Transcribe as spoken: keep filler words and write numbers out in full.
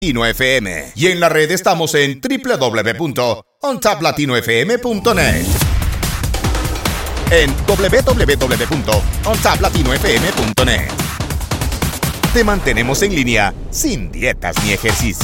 F M. Y en la red estamos en doble u doble u doble u punto on tap latino f m punto net. En doble u doble u doble u punto on tap latino f m punto net. Te mantenemos en línea sin dietas ni ejercicio.